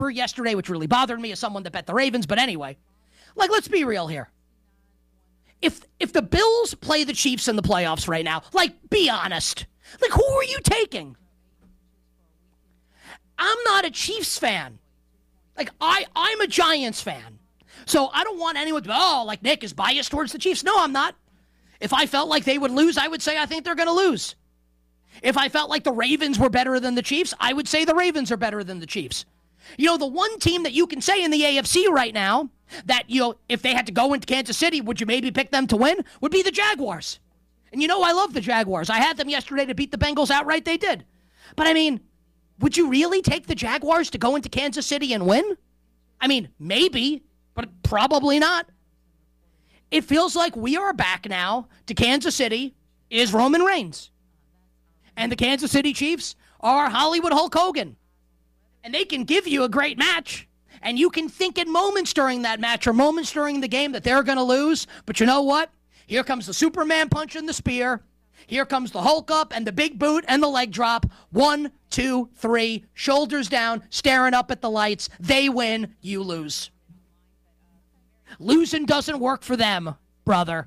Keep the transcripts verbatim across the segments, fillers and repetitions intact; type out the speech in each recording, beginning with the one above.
yesterday, which really bothered me as someone that bet the Ravens. But anyway, like, let's be real here. If if the Bills play the Chiefs in the playoffs right now, like, be honest. Like, who are you taking? I'm not a Chiefs fan. Like, I, I'm a Giants fan. So I don't want anyone to be, oh, like Nick is biased towards the Chiefs. No, I'm not. If I felt like they would lose, I would say I think they're going to lose. If I felt like the Ravens were better than the Chiefs, I would say the Ravens are better than the Chiefs. You know, the one team that you can say in the A F C right now that, you know, if they had to go into Kansas City, would you maybe pick them to win? Would be the Jaguars. And you know I love the Jaguars. I had them yesterday to beat the Bengals outright. They did. But, I mean, would you really take the Jaguars to go into Kansas City and win? I mean, maybe, but probably not. It feels like we are back now to Kansas City is Roman Reigns. And the Kansas City Chiefs are Hollywood Hulk Hogan. And they can give you a great match. And you can think in moments during that match or moments during the game that they're going to lose. But you know what? Here comes the Superman punch and the spear. Here comes the Hulk up and the big boot and the leg drop. One, two, three, shoulders down, staring up at the lights. They win, you lose. Losing doesn't work for them, brother.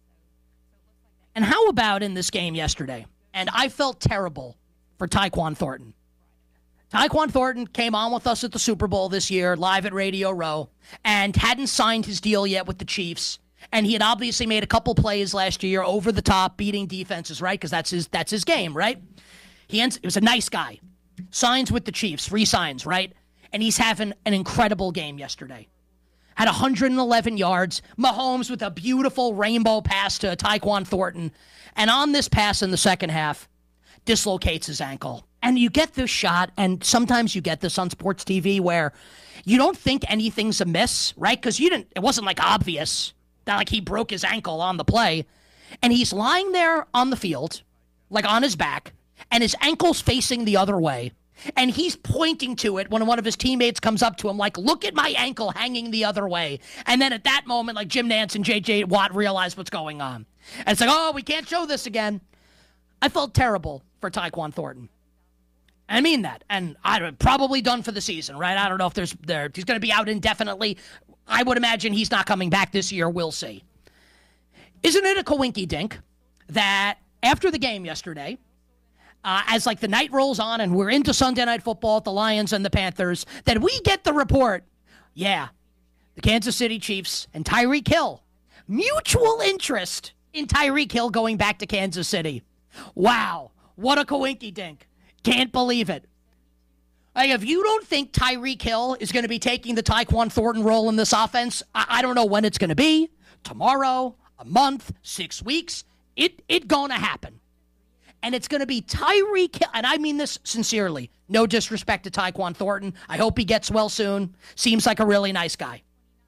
And how about in this game yesterday? And I felt terrible for Tyquan Thornton. Tyquan Thornton came on with us at the Super Bowl this year, live at Radio Row, and hadn't signed his deal yet with the Chiefs. And he had obviously made a couple plays last year over the top, beating defenses, right? Because that's his that's his game, right? He ends, he was a nice guy. Signs with the Chiefs, re-signs, right? And he's having an incredible game yesterday. Had one hundred eleven yards. Mahomes with a beautiful rainbow pass to Tyquan Thornton. And on this pass in the second half, dislocates his ankle. And you get this shot, and sometimes you get this on sports T V where you don't think anything's amiss, right? Because you didn't. It wasn't like obvious that like he broke his ankle on the play. And he's lying there on the field, like on his back, and his ankle's facing the other way. And he's pointing to it when one of his teammates comes up to him, like, look at my ankle hanging the other way. And then at that moment, like Jim Nantz and J J Watt realize what's going on. And it's like, oh, we can't show this again. I felt terrible for Tyquan Thornton. I mean that. And I'm probably done for the season, right? I don't know if there's there. He's going to be out indefinitely. I would imagine he's not coming back this year. We'll see. Isn't it a coinky dink that after the game yesterday, uh, as like the night rolls on and we're into Sunday Night Football at the Lions and the Panthers, that we get the report, yeah, the Kansas City Chiefs and Tyreek Hill, mutual interest in Tyreek Hill going back to Kansas City. Wow, what a coinky dink. Can't believe it. Like, if you don't think Tyreek Hill is going to be taking the Tyquan Thornton role in this offense, I, I don't know when it's going to be. Tomorrow, a month, six weeks. It it going to happen. And it's going to be Tyreek Hill. And I mean this sincerely. No disrespect to Tyquan Thornton. I hope he gets well soon. Seems like a really nice guy.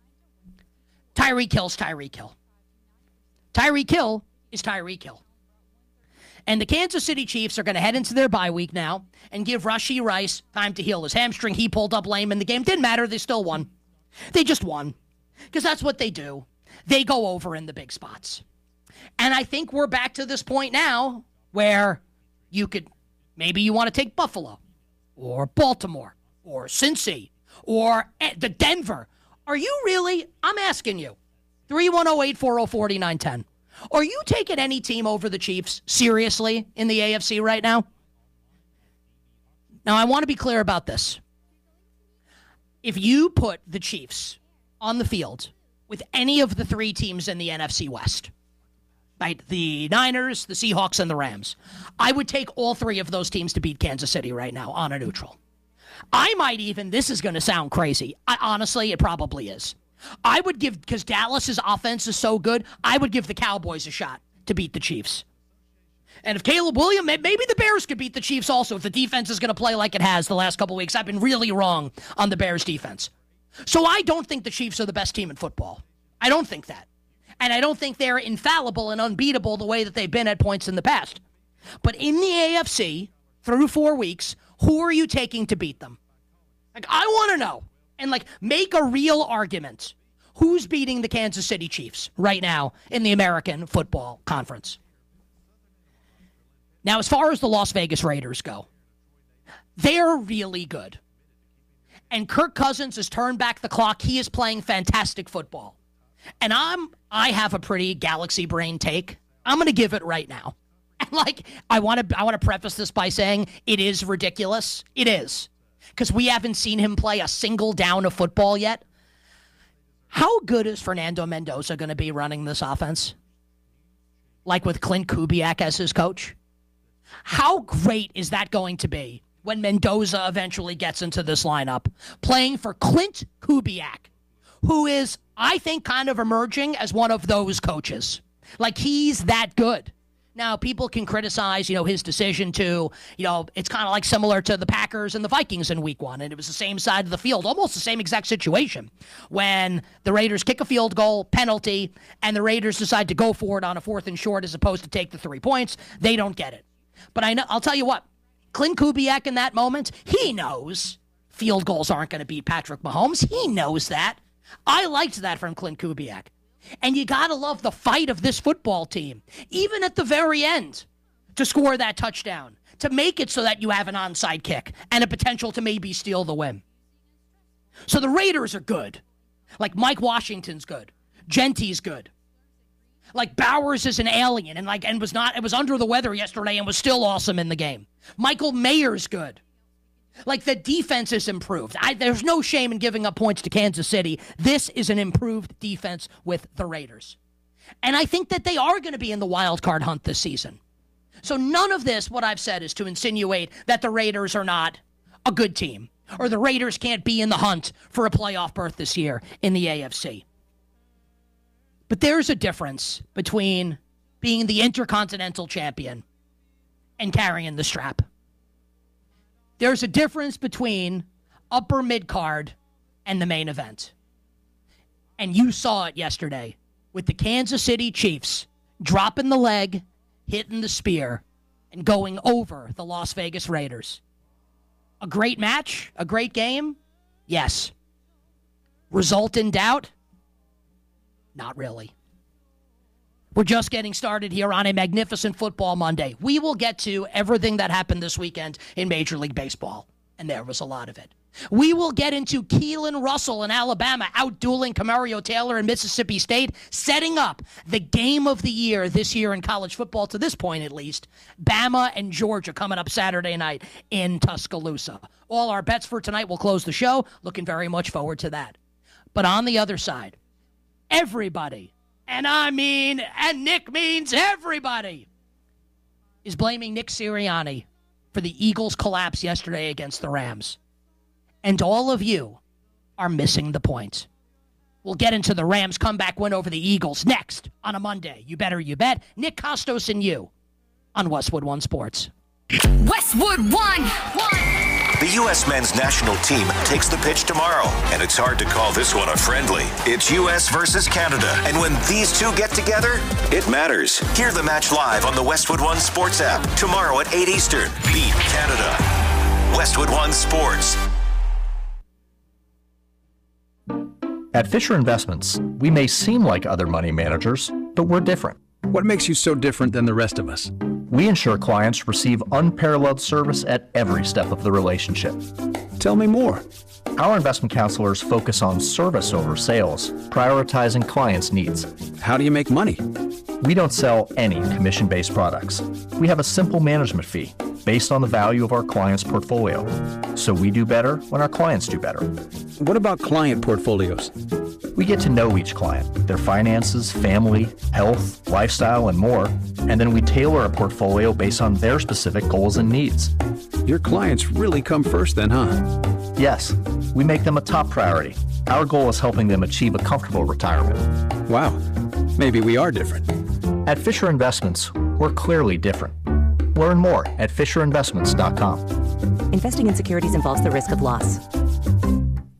Tyreek Hill's Tyreek Hill. Tyreek Hill is Tyreek Hill. And the Kansas City Chiefs are going to head into their bye week now and give Rashee Rice time to heal his hamstring. He pulled up lame in the game. Didn't matter. They still won. They just won. Because that's what they do. They go over in the big spots. And I think we're back to this point now where you could, maybe you want to take Buffalo or Baltimore or Cincy or the Denver. Are you really? I'm asking you. three one zero, eight four zero, four nine one zero. Are you taking any team over the Chiefs seriously in the A F C right now? Now, I want to be clear about this. If you put the Chiefs on the field with any of the three teams in the N F C West, right, the Niners, the Seahawks, and the Rams, I would take all three of those teams to beat Kansas City right now on a neutral. I might even, this is going to sound crazy. I, honestly, it probably is. I would give, because Dallas's offense is so good, I would give the Cowboys a shot to beat the Chiefs. And if Caleb Williams, maybe the Bears could beat the Chiefs also if the defense is going to play like it has the last couple weeks. I've been really wrong on the Bears defense. So I don't think the Chiefs are the best team in football. I don't think that. And I don't think they're infallible and unbeatable the way that they've been at points in the past. But in the A F C, through four weeks, who are you taking to beat them? Like, I want to know. And, like, make a real argument. Who's beating the Kansas City Chiefs right now in the American Football Conference? Now, as far as the Las Vegas Raiders go, they're really good. and Kirk Cousins has turned back the clock. He is playing fantastic football. And I'm I have a pretty galaxy brain take. I'm going to give it right now. And like I want to I want to preface this by saying it is ridiculous. It is. Because we haven't seen him play a single down of football yet. How good is Fernando Mendoza going to be running this offense? Like with Clint Kubiak as his coach? How great is that going to be when Mendoza eventually gets into this lineup, playing for Clint Kubiak, who is, I think, kind of emerging as one of those coaches. Like, he's that good. Now, people can criticize, you know, his decision to, you know, it's kind of like similar to the Packers and the Vikings in week one, and it was the same side of the field, almost the same exact situation. When the Raiders kick a field goal, penalty, and the Raiders decide to go for it on a fourth and short as opposed to take the three points, they don't get it. But I know, I'll tell you what, Clint Kubiak in that moment, he knows field goals aren't going to beat Patrick Mahomes. He knows that. I liked that from Clint Kubiak. And you got to love the fight of this football team, even at the very end, to score that touchdown, to make it so that you have an onside kick and a potential to maybe steal the win. So the Raiders are good. Like Mike Washington's good. Genty's good. Like Bowers is an alien and like and was not it was under the weather yesterday and was still awesome in the game. Michael Mayer's good. Like, the defense is improved. I, there's no shame in giving up points to Kansas City. This is an improved defense with the Raiders. And I think that they are going to be in the wild card hunt this season. So none of this, what I've said, is to insinuate that the Raiders are not a good team or the Raiders can't be in the hunt for a playoff berth this year in the A F C. But there's a difference between being the Intercontinental Champion and carrying the strap. There's a difference between upper mid-card and the main event. And you saw it yesterday with the Kansas City Chiefs dropping the leg, hitting the spear, and going over the Las Vegas Raiders. A great match? A great game? Yes. Result in doubt? Not really. We're just getting started here on a magnificent football Monday. We will get to everything that happened this weekend in Major League Baseball, and there was a lot of it. We will get into Keelan Russell in Alabama out-dueling Camario Taylor in Mississippi State, setting up the game of the year this year in college football, to this point at least. Bama and Georgia coming up Saturday night in Tuscaloosa. All our bets for tonight will close the show. Looking very much forward to that. But on the other side, everybody, and I mean, and Nick means everybody, is blaming Nick Sirianni for the Eagles' collapse yesterday against the Rams. And all of you are missing the point. We'll get into the Rams' comeback win over the Eagles next on a Monday. You better you bet. Nick Kostos and you on Westwood One Sports. Westwood One. One. The U S men's national team takes the pitch tomorrow, and it's hard to call this one a friendly. It's U S versus Canada, and when these two get together, it matters. Hear the match live on the Westwood One Sports app tomorrow at eight Eastern. Beat Canada. Westwood One Sports. At Fisher Investments, we may seem like other money managers, but we're different. What makes you so different than the rest of us? We ensure clients receive unparalleled service at every step of the relationship. Tell me more. Our investment counselors focus on service over sales, prioritizing clients' needs. How do you make money? We don't sell any commission-based products. We have a simple management fee based on the value of our client's portfolio. So we do better when our clients do better. What about client portfolios? We get to know each client, their finances, family, health, lifestyle, and more, and then we tailor a portfolio based on their specific goals and needs. Your clients really come first then, huh? Yes, we make them a top priority. Our goal is helping them achieve a comfortable retirement. Wow, maybe we are different. At Fisher Investments, we're clearly different. Learn more at fisher investments dot com. Investing in securities involves the risk of loss.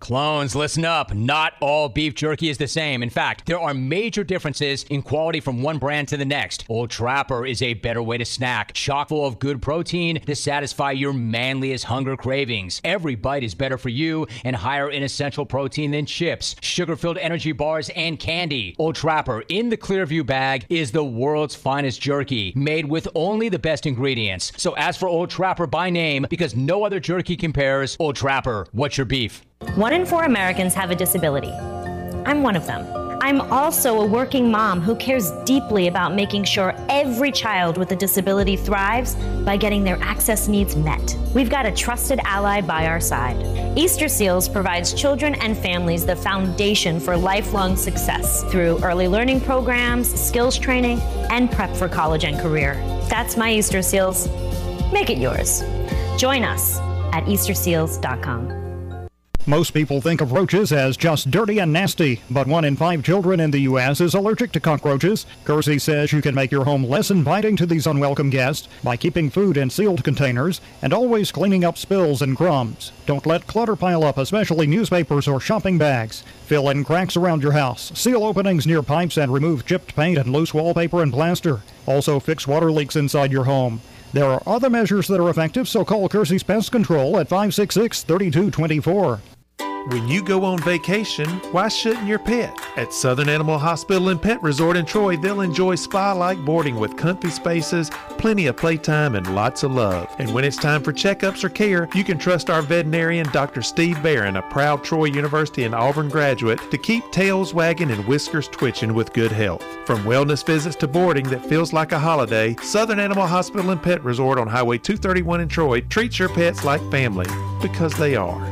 Clones, listen up. Not all beef jerky is the same. In fact, there are major differences in quality from one brand to the next. Old Trapper is a better way to snack, chock full of good protein to satisfy your manliest hunger cravings. Every bite is better for you and higher in essential protein than chips, sugar-filled energy bars, and candy. Old Trapper in the Clearview bag is the world's finest jerky, made with only the best ingredients. So ask for Old Trapper by name because no other jerky compares. Old Trapper, what's your beef? One in four Americans have a disability. I'm one of them. I'm also a working mom who cares deeply about making sure every child with a disability thrives by getting their access needs met. We've got a trusted ally by our side. Easter Seals provides children and families the foundation for lifelong success through early learning programs, skills training, and prep for college and career. That's my Easter Seals. Make it yours. Join us at Easter Seals dot com. Most people think of roaches as just dirty and nasty, but one in five children in the U S is allergic to cockroaches. Kersey says you can make your home less inviting to these unwelcome guests by keeping food in sealed containers and always cleaning up spills and crumbs. Don't let clutter pile up, especially newspapers or shopping bags. Fill in cracks around your house, seal openings near pipes, and remove chipped paint and loose wallpaper and plaster. Also, fix water leaks inside your home. There are other measures that are effective, so call Kersey's Pest Control at five six six, three two two four. When you go on vacation, why shouldn't your pet? At Southern Animal Hospital and Pet Resort in Troy, they'll enjoy spa-like boarding with comfy spaces, plenty of playtime, and lots of love. And when it's time for checkups or care, you can trust our veterinarian, Doctor Steve Barron, a proud Troy University and Auburn graduate, to keep tails wagging and whiskers twitching with good health. From wellness visits to boarding that feels like a holiday, Southern Animal Hospital and Pet Resort on Highway two thirty-one in Troy treats your pets like family, because they are.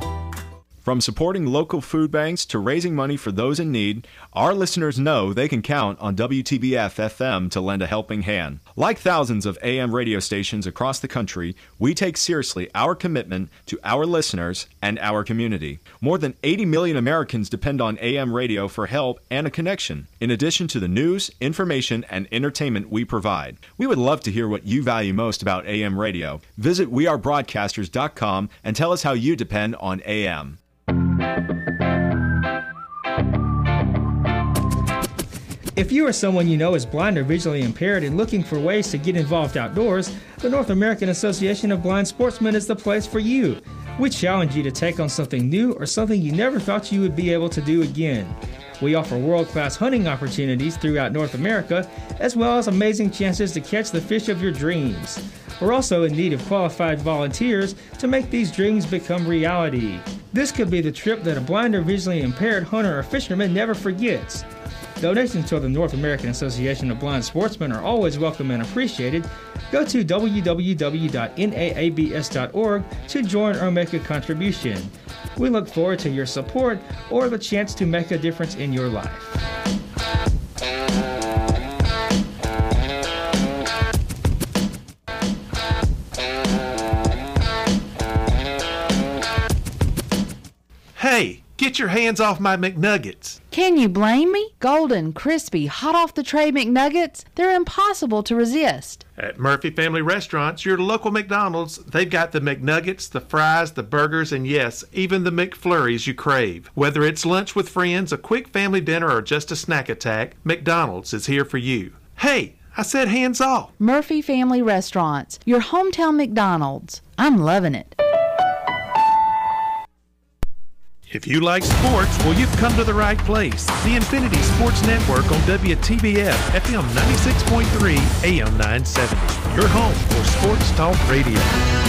From supporting local food banks to raising money for those in need, our listeners know they can count on W T B F F M to lend a helping hand. Like thousands of A M radio stations across the country, we take seriously our commitment to our listeners and our community. More than eighty million Americans depend on A M radio for help and a connection, in addition to the news, information, and entertainment we provide. We would love to hear what you value most about A M radio. Visit we are broadcasters dot com and tell us how you depend on A M. If you or someone you know is blind or visually impaired and looking for ways to get involved outdoors, the North American Association of Blind Sportsmen is the place for you. We challenge you to take on something new or something you never thought you would be able to do again. We offer world-class hunting opportunities throughout North America, as well as amazing chances to catch the fish of your dreams. We're also in need of qualified volunteers to make these dreams become reality. This could be the trip that a blind or visually impaired hunter or fisherman never forgets. Donations to the North American Association of Blind Sportsmen are always welcome and appreciated. Go to w w w dot n a a b s dot org to join or make a contribution. We look forward to your support or the chance to make a difference in your life. Hey, get your hands off my McNuggets. Can you blame me? Golden, crispy, hot off the tray McNuggets, they're impossible to resist. At Murphy Family Restaurants, your local McDonald's, they've got the McNuggets, the fries, the burgers, and yes, even the McFlurries you crave. Whether it's lunch with friends, a quick family dinner, or just a snack attack, McDonald's is here for you. Hey, I said hands off. Murphy Family Restaurants, your hometown McDonald's. I'm loving it. If you like sports, well, you've come to the right place. The Infinity Sports Network on W T B F, F M ninety-six point three, A M nine seventy. Your home for sports talk radio.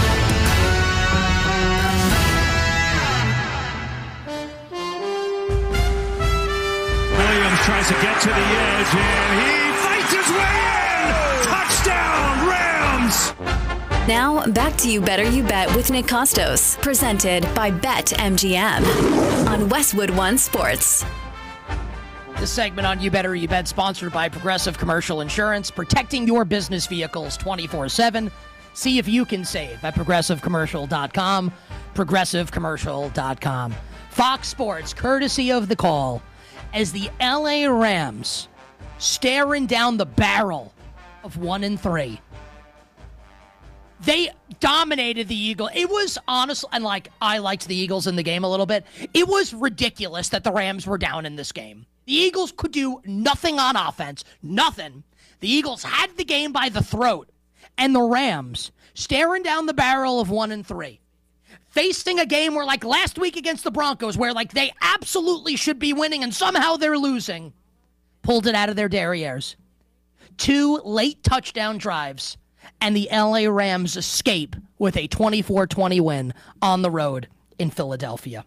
Williams tries to get to the edge, and he fights his way in! Touchdown, Rams! Now, back to You Better You Bet with Nick Costos, presented by BetMGM on Westwood One Sports. This segment on You Better You Bet sponsored by Progressive Commercial Insurance, protecting your business vehicles twenty-four seven. See if you can save at progressive commercial dot com, progressive commercial dot com. Fox Sports, courtesy of The Call, as the L A Rams staring down the barrel of one and three. They dominated the Eagles. It was honest, and like I liked the Eagles in the game a little bit. It was ridiculous that the Rams were down in this game. The Eagles could do nothing on offense, nothing. The Eagles had the game by the throat, and the Rams staring down the barrel of one and three, facing a game where, like last week against the Broncos, where like they absolutely should be winning and somehow they're losing, pulled it out of their derrieres. Two late touchdown drives. And the L A Rams escape with a twenty-four twenty win on the road in Philadelphia.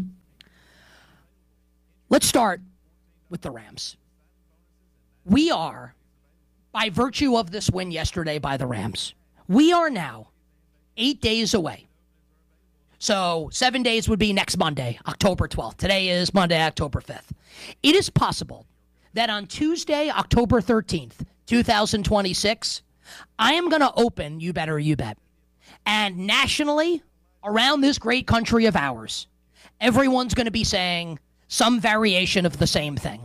Let's start with the Rams. We are, by virtue of this win yesterday by the Rams, we are now eight days away. So seven days would be next Monday, October twelfth. Today is Monday, October fifth. It is possible that on Tuesday, October thirteenth, twenty twenty-six, I am going to open You Better You Bet. And nationally, around this great country of ours, everyone's going to be saying some variation of the same thing.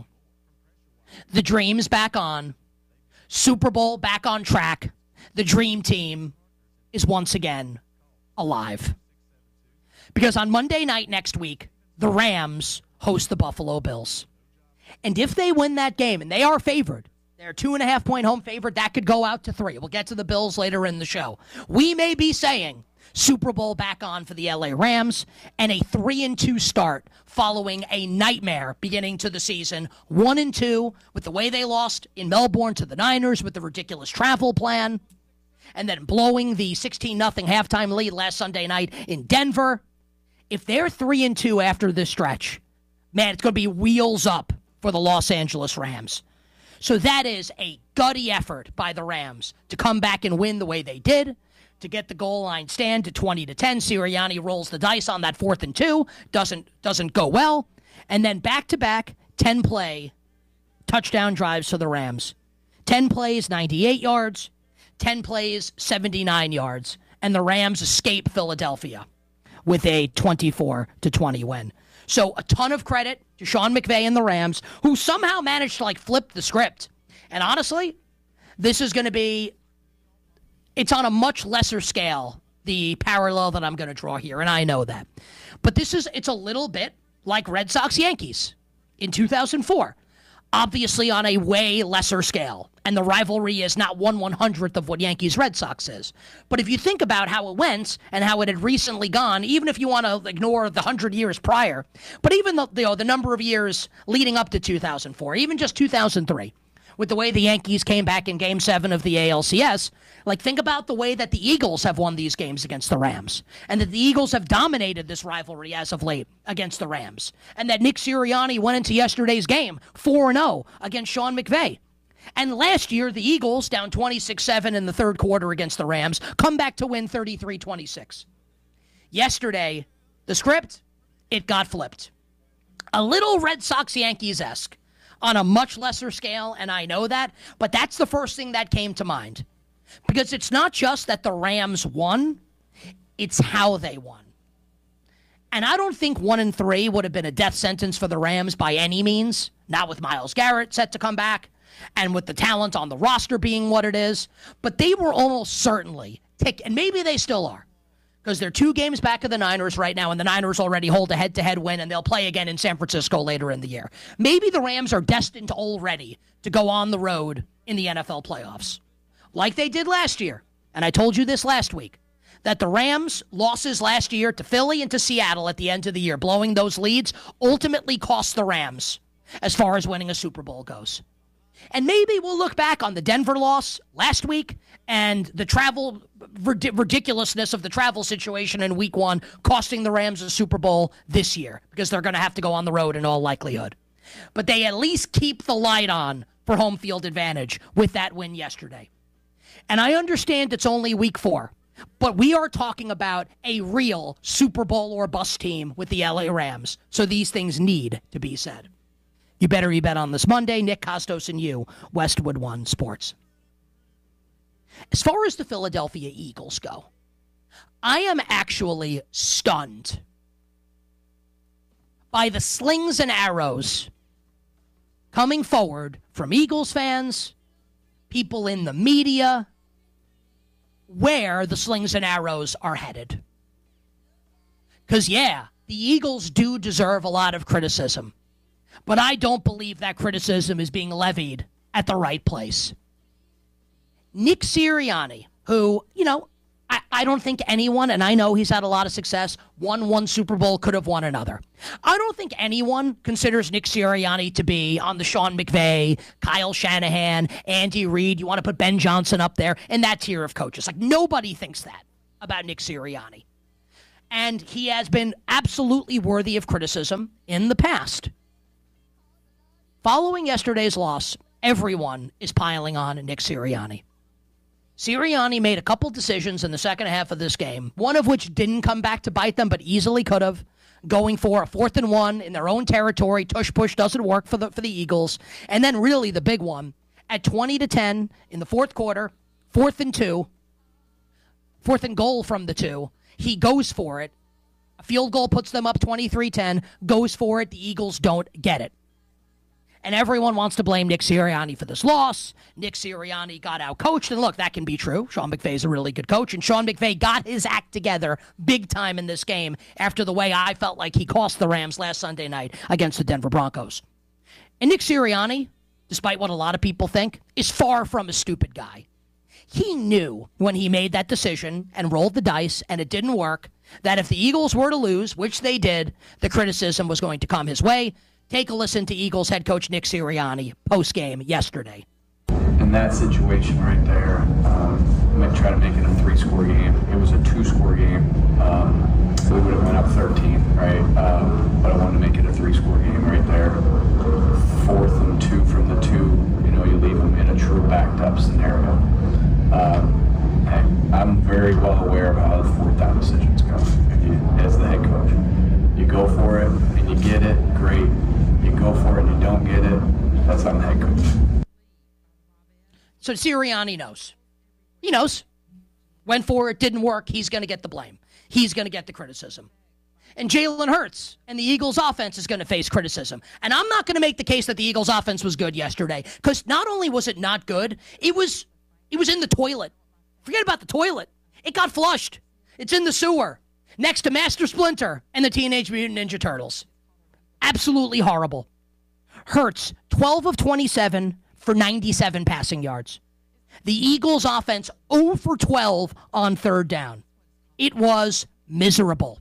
The dream's back on. Super Bowl back on track. The dream team is once again alive. Because on Monday night next week, the Rams host the Buffalo Bills. And if they win that game, and they are favored, they're a two and a half point home favorite. That could go out to three. We'll get to the Bills later in the show. We may be saying Super Bowl back on for the L A Rams and a three and two start following a nightmare beginning to the season. One and two with the way they lost in Melbourne to the Niners with the ridiculous travel plan, and then blowing the sixteen nothing halftime lead last Sunday night in Denver. If they're three and two after this stretch, man, it's going to be wheels up for the Los Angeles Rams. So that is a gutty effort by the Rams to come back and win the way they did, to get the goal line stand to twenty to ten. Sirianni rolls the dice on that fourth and two, doesn't doesn't go well, and then back-to-back ten-play touchdown drives for the Rams. ten plays, ninety-eight yards, ten plays, seventy-nine yards, and the Rams escape Philadelphia with a twenty-four to twenty win. So a ton of credit to Sean McVay and the Rams, who somehow managed to like flip the script. And honestly, this is going to be, it's on a much lesser scale, the parallel that I'm going to draw here, and I know that. But this is, it's a little bit like Red Sox Yankees in two thousand four. Obviously on a way lesser scale. And the rivalry is not one one-hundredth of what Yankees-Red Sox is. But if you think about how it went and how it had recently gone, even if you want to ignore the one hundred years prior, but even the, you know, the number of years leading up to two thousand four, even just two thousand three, with the way the Yankees came back in Game seven of the A L C S, like think about the way that the Eagles have won these games against the Rams, and that the Eagles have dominated this rivalry as of late against the Rams, and that Nick Sirianni went into yesterday's game four and oh against Sean McVay. And last year, the Eagles, down twenty-six seven in the third quarter against the Rams, come back to win thirty-three twenty-six. Yesterday, the script, it got flipped. A little Red Sox-Yankees-esque on a much lesser scale, and I know that, but that's the first thing that came to mind. Because it's not just that the Rams won, it's how they won. And I don't think one and three would have been a death sentence for the Rams by any means, not with Myles Garrett set to come back, and with the talent on the roster being what it is. But they were almost certainly, tick, and maybe they still are, because they're two games back of the Niners right now, and the Niners already hold a head-to-head win, and they'll play again in San Francisco later in the year. Maybe the Rams are destined already to go on the road in the N F L playoffs, like they did last year. And I told you this last week, that the Rams' losses last year to Philly and to Seattle at the end of the year, blowing those leads, ultimately cost the Rams as far as winning a Super Bowl goes. And maybe we'll look back on the Denver loss last week and the travel rid- ridiculousness of the travel situation in week one costing the Rams a Super Bowl this year, because they're going to have to go on the road in all likelihood. But they at least keep the light on for home field advantage with that win yesterday. And I understand it's only week four, but we are talking about a real Super Bowl or bust team with the L A Rams. So these things need to be said. You Better You Bet on this Monday. Nick Kostos and you, Westwood One Sports. As far as the Philadelphia Eagles go, I am actually stunned by the slings and arrows coming forward from Eagles fans, people in the media, where the slings and arrows are headed. Because, yeah, the Eagles do deserve a lot of criticism. But I don't believe that criticism is being levied at the right place. Nick Sirianni, who, you know, I, I don't think anyone, and I know he's had a lot of success, won one Super Bowl, could have won another. I don't think anyone considers Nick Sirianni to be on the Sean McVay, Kyle Shanahan, Andy Reid. You want to put Ben Johnson up there in that tier of coaches. Like, nobody thinks that about Nick Sirianni. And he has been absolutely worthy of criticism in the past. Following yesterday's loss, everyone is piling on Nick Sirianni. Sirianni made a couple decisions in the second half of this game, one of which didn't come back to bite them, but easily could have, going for a fourth and one in their own territory. Tush-push doesn't work for the for the Eagles. And then really the big one, at twenty to ten in the fourth quarter, fourth and two, fourth and goal from the two, he goes for it. A field goal puts them up twenty-three ten, goes for it. The Eagles don't get it. And everyone wants to blame Nick Sirianni for this loss. Nick Sirianni got out-coached. And look, that can be true. Sean McVay's a really good coach. And Sean McVay got his act together big time in this game after the way I felt like he cost the Rams last Sunday night against the Denver Broncos. And Nick Sirianni, despite what a lot of people think, is far from a stupid guy. He knew when he made that decision and rolled the dice and it didn't work, that if the Eagles were to lose, which they did, the criticism was going to come his way. Take a listen to Eagles head coach Nick Sirianni post-game yesterday. In that situation right there, um, I'm going to try to make it a three-score game. It was a two-score game. Um, we would have went up thirteen, right? Um, but I wanted to make it a three-score game right there. Fourth and two from the two, you know, you leave them in a true backed-up scenario. Um, hey, I'm very well aware of how the fourth down decisions go. If you, as the head coach, you go for it and you get it, great. You go for it and you don't get it, that's on the head coach. So Sirianni knows. He knows. Went for it, didn't work, he's going to get the blame. He's going to get the criticism. And Jalen Hurts and the Eagles' offense is going to face criticism. And I'm not going to make the case that the Eagles' offense was good yesterday, because not only was it not good, it was it was in the toilet. Forget about the toilet. It got flushed. It's in the sewer, next to Master Splinter and the Teenage Mutant Ninja Turtles. Absolutely horrible. Hurts, twelve of twenty-seven for ninety-seven passing yards. The Eagles' offense zero for twelve on third down. It was miserable.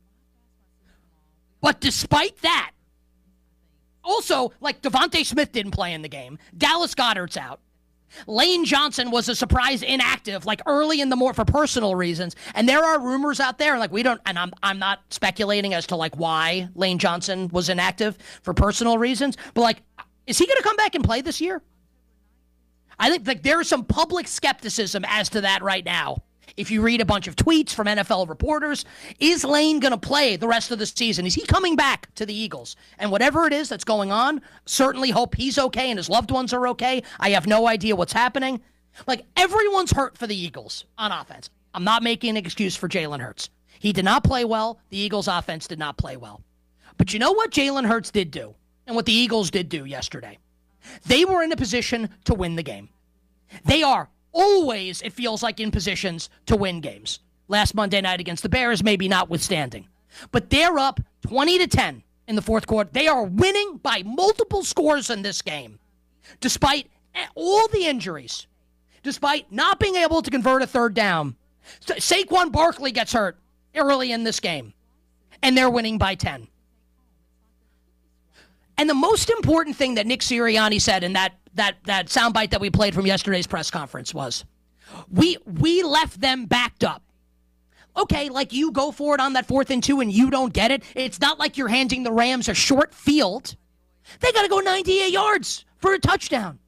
But despite that, also, like, Devontae Smith didn't play in the game. Dallas Goedert's out. Lane Johnson was a surprise inactive, like early in the morning for personal reasons. And there are rumors out there, like we don't, and I'm I'm not speculating as to like why Lane Johnson was inactive for personal reasons, but like, is he going to come back and play this year? I think like there is some public skepticism as to that right now. If you read a bunch of tweets from N F L reporters, is Lane going to play the rest of the season? Is he coming back to the Eagles? And whatever it is that's going on, certainly hope he's okay and his loved ones are okay. I have no idea what's happening. Like, everyone's hurt for the Eagles on offense. I'm not making an excuse for Jalen Hurts. He did not play well. The Eagles' offense did not play well. But you know what Jalen Hurts did do, and what the Eagles did do yesterday? They were in a position to win the game. They are always, it feels like, in positions to win games. Last Monday night against the Bears, maybe notwithstanding. But they're up twenty to ten in the fourth quarter. They are winning by multiple scores in this game, despite all the injuries, despite not being able to convert a third down. Sa- Saquon Barkley gets hurt early in this game, and they're winning by ten. And the most important thing that Nick Sirianni said in that that that soundbite that we played from yesterday's press conference was, we we left them backed up. Okay, like, you go for it on that fourth and two and you don't get it. It's not like you're handing the Rams a short field. They got to go ninety-eight yards for a touchdown.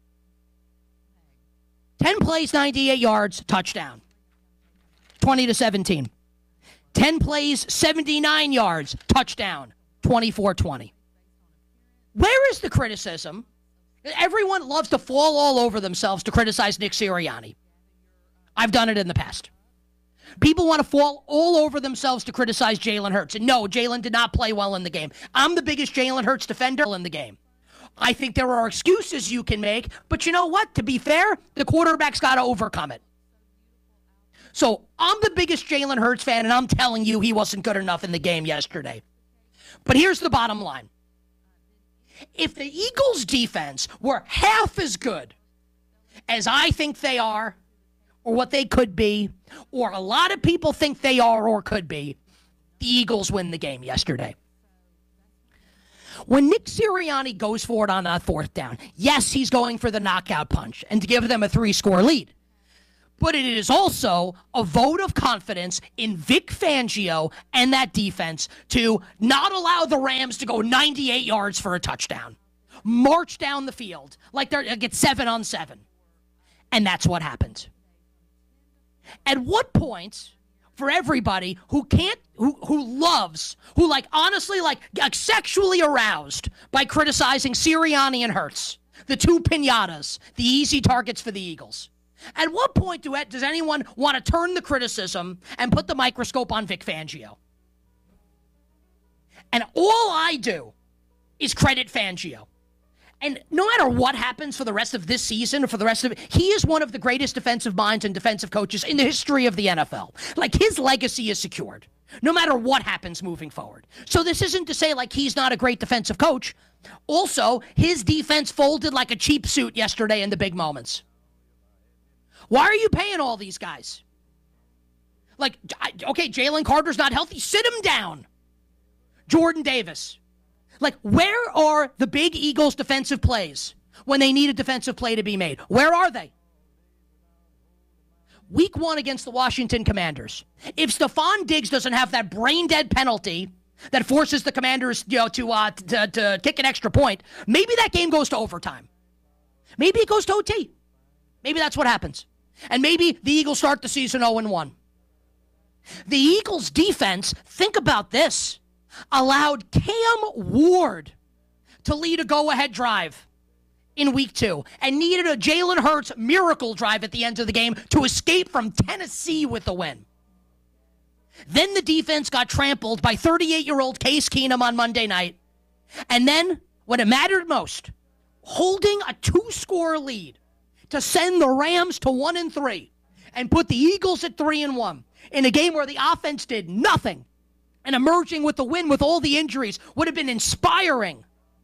ten plays, ninety-eight yards, touchdown. twenty to seventeen. ten plays, seventy-nine yards, touchdown. twenty-four twenty. Where is the criticism? Everyone loves to fall all over themselves to criticize Nick Sirianni. I've done it in the past. People want to fall all over themselves to criticize Jalen Hurts. And no, Jalen did not play well in the game. I'm the biggest Jalen Hurts defender in the game. I think there are excuses you can make, but you know what? To be fair, the quarterback's got to overcome it. So I'm the biggest Jalen Hurts fan, and I'm telling you he wasn't good enough in the game yesterday. But here's the bottom line. If the Eagles' defense were half as good as I think they are, or what they could be, or a lot of people think they are or could be, the Eagles win the game yesterday. When Nick Sirianni goes for it on that fourth down, yes, he's going for the knockout punch and to give them a three-score lead. But it is also a vote of confidence in Vic Fangio and that defense to not allow the Rams to go ninety-eight yards for a touchdown. March down the field like they're like it's seven on seven. And that's what happened. At what point, for everybody who can't, who who loves, who like honestly like, like sexually aroused by criticizing Sirianni and Hurts, the two piñatas, the easy targets for the Eagles. At what point do does anyone want to turn the criticism and put the microscope on Vic Fangio? And all I do is credit Fangio. And no matter what happens for the rest of this season or for the rest of it, he is one of the greatest defensive minds and defensive coaches in the history of the N F L. Like, his legacy is secured, no matter what happens moving forward. So this isn't to say, like, he's not a great defensive coach. Also, his defense folded like a cheap suit yesterday in the big moments. Why are you paying all these guys? Like, okay, Jalen Carter's not healthy. Sit him down. Jordan Davis. Like, where are the big Eagles defensive plays when they need a defensive play to be made? Where are they? Week one against the Washington Commanders. If Stephon Diggs doesn't have that brain-dead penalty that forces the Commanders, you know, to, uh, to, to kick an extra point, maybe that game goes to overtime. Maybe it goes to O T. Maybe that's what happens. And maybe the Eagles start the season oh and one. The Eagles' defense, think about this, allowed Cam Ward to lead a go-ahead drive in week two and needed a Jalen Hurts miracle drive at the end of the game to escape from Tennessee with the win. Then the defense got trampled by thirty-eight-year-old Case Keenum on Monday night. And then, when it mattered most, holding a two-score lead to send the Rams to one and three and put the Eagles at three and one in a game where the offense did nothing and emerging with the win with all the injuries would have been inspiring.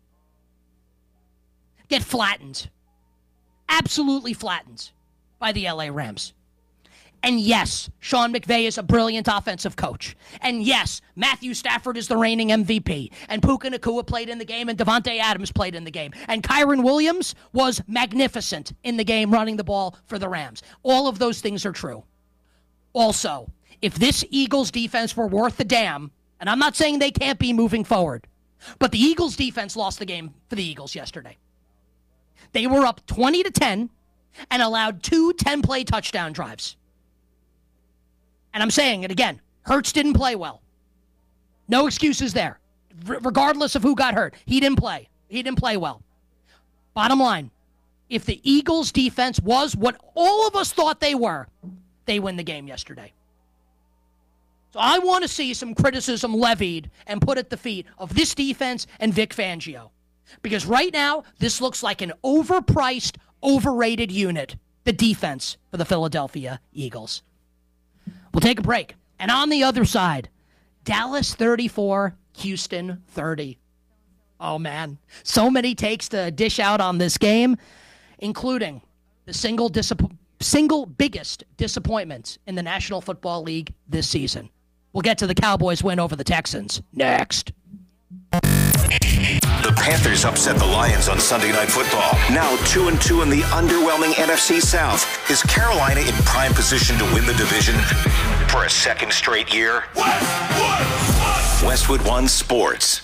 Get flattened. Absolutely flattened by the L A Rams. And yes, Sean McVay is a brilliant offensive coach. And yes, Matthew Stafford is the reigning M V P. And Puka Nacua played in the game, and Devontae Adams played in the game. And Kyron Williams was magnificent in the game running the ball for the Rams. All of those things are true. Also, if this Eagles defense were worth the damn, and I'm not saying they can't be moving forward, but the Eagles defense lost the game for the Eagles yesterday. They were up twenty to ten and allowed two ten-play touchdown drives. And I'm saying it again, Hurts didn't play well. No excuses there. R- regardless of who got hurt, he didn't play. He didn't play well. Bottom line, if the Eagles' defense was what all of us thought they were, they win the game yesterday. So I want to see some criticism levied and put at the feet of this defense and Vic Fangio. Because right now, this looks like an overpriced, overrated unit, the defense for the Philadelphia Eagles. We'll take a break. And on the other side, Dallas thirty-four, Houston thirty. Oh, man. So many takes to dish out on this game, including the single disapp- single biggest disappointment in the National Football League this season. We'll get to the Cowboys' win over the Texans next. The Panthers upset the Lions on Sunday Night Football. Now two and two in the underwhelming N F C South. Is Carolina in prime position to win the division for a second straight year? Westwood, Westwood One Sports.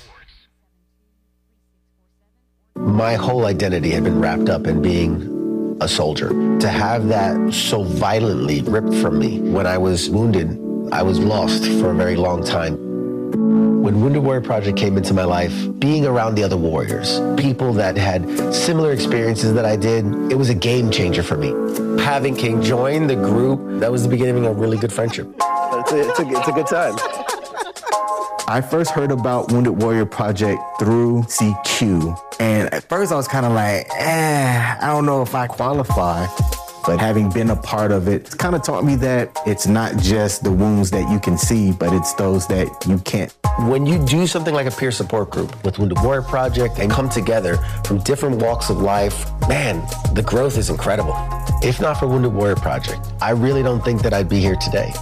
My whole identity had been wrapped up in being a soldier. To have that so violently ripped from me when I was wounded, I was lost for a very long time. When Wounded Warrior Project came into my life, being around the other warriors, people that had similar experiences that I did, it was a game changer for me. Having King join the group, that was the beginning of a really good friendship. It's a, it's a, it's a good time. I first heard about Wounded Warrior Project through C Q. And at first I was kind of like, eh, I don't know if I qualify. But having been a part of it, it's kind of taught me that it's not just the wounds that you can see, but it's those that you can't. When you do something like a peer support group with Wounded Warrior Project and come together from different walks of life, man, the growth is incredible. If not for Wounded Warrior Project, I really don't think that I'd be here today.